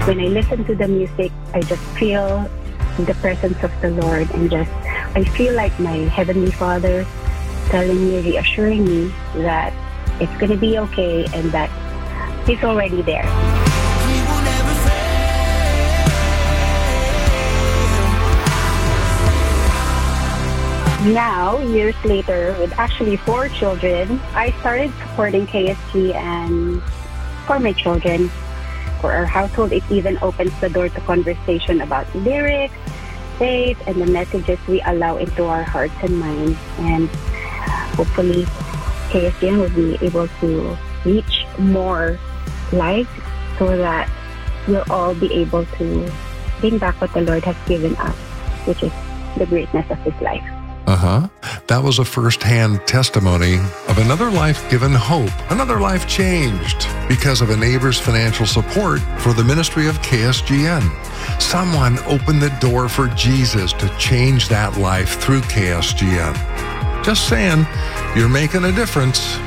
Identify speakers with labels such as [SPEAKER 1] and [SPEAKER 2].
[SPEAKER 1] When I listen to the music, I just feel the presence of the Lord, and I feel like my Heavenly Father telling me, reassuring me that it's going to be okay and that He's already there. Now, years later, with actually 4 children, I started supporting KSG, and for my children, for our household, it even opens the door to conversation about lyrics, faith, and the messages we allow into our hearts and minds. And hopefully, KSG will be able to reach more lives so that we'll all be able to bring back what the Lord has given us, which is the greatness of His life.
[SPEAKER 2] That was a first-hand testimony of another life given hope, another life changed because of a neighbor's financial support for the ministry of KSGN. Someone opened the door for Jesus to change that life through KSGN. Just saying, you're making a difference.